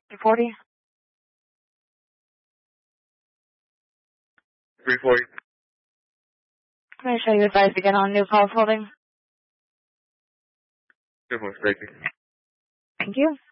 240. 340. Make sure you advise again on new calls holding. 240. Thank you.